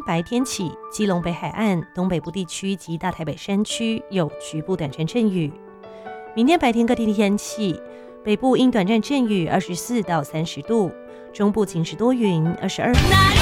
白天起，基隆北海岸、东北部地区及大台北山区有局部短暂阵雨。明天白天各地的天气，北部因短暂阵雨24到30度，中部晴时多云22度。